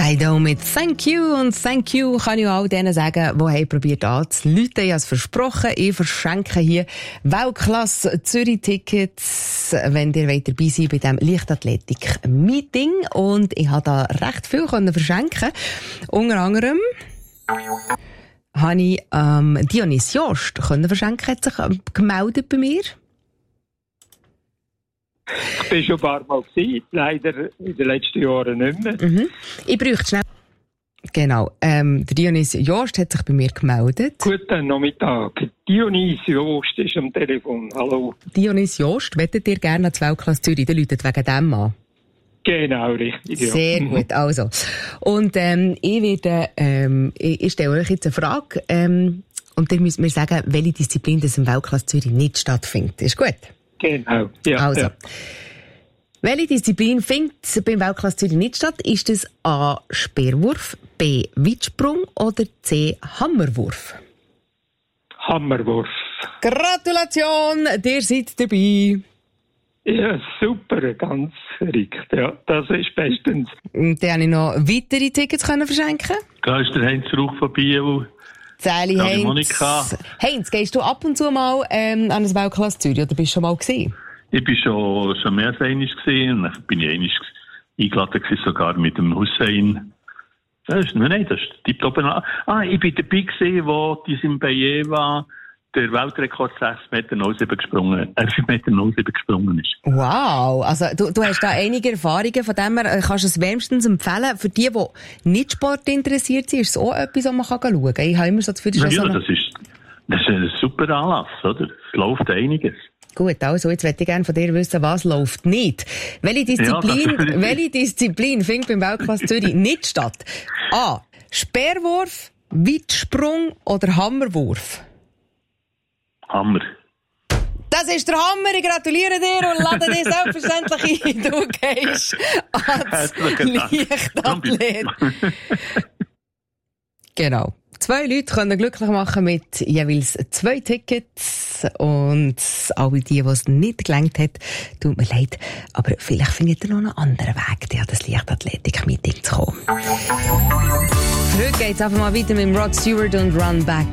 Dido mit Thank You. Und Thank You kann ich all denen sagen, die haben probiert anzurufen. Ich habe es versprochen, ich verschenke hier Weltklasse Zürich-Tickets, wenn ihr dabei seid bei diesem Leichtathletik-Meeting. Und ich habe da recht viel verschenken. Unter anderem habe ich Dionys Jost verschenken, hat sich gemeldet bei mir. Ich bin schon ein paar Mal gewesen, leider in den letzten Jahren nicht mehr. Mhm. Ich bräuchte schnell... Genau, der Dionys Jost hat sich bei mir gemeldet. Guten Nachmittag. Dionys Jost ist am Telefon. Hallo. Dionys Jost, wettet ihr gerne ans Weltklasse Zürich? Der läutet wegen dem an. Genau, richtig. Ja. Sehr gut, also. Und ich stelle euch jetzt eine Frage und ihr müsst mir sagen, welche Disziplin das im Weltklasse Zürich nicht stattfindet. Ist gut? Genau, ja. Also, ja. welche Disziplin findet beim Weltklasse Zürich nicht statt? Ist es A. Speerwurf, B. Weitsprung oder C. Hammerwurf? Hammerwurf. Gratulation, ihr seid dabei. Ja, super, ganz verrückt. Ja, das ist bestens. Und dann habe ich noch weitere Tickets verschenken. Da ist der Heinz Rauch von Biel. Sally Heinz. Heinz, gehst du ab und zu mal an das Weltklasse Zürich oder bist du schon mal gewesen? Ich bin schon mehr als einmal gewesen. Dann bin ich einmal eingeladen gewesen, sogar mit dem Hussein. Das ist tipptopp. Ich bin dabei gewesen, wo die in Bayeva der Weltrekord 6,07 Meter gesprungen ist. Wow, also du hast da einige Erfahrungen, von dem her kannst du es wärmstens empfehlen. Für die nicht Sport interessiert sind, ist es auch etwas, was man schauen kann. Ich habe immer so das Gefühl, das ist ein super Anlass, oder? Es läuft einiges. Gut, also jetzt möchte ich gerne von dir wissen, was läuft nicht. Welche Disziplin findet beim Weltklasse Zürich nicht statt? A. Speerwurf, Weitsprung oder Hammerwurf? Hammer. Das ist der Hammer, ich gratuliere dir und lade dich selbstverständlich ein. Du gehst ans Leichtathlet. Genau. 2 Leute können glücklich machen mit jeweils 2 Tickets. Und alle die es nicht gelangt hat, tut mir leid. Aber vielleicht findet ihr noch einen anderen Weg, an das Leichtathletik-Meeting zu kommen. Für heute geht's einfach mal weiter mit Rod Stewart und Run Back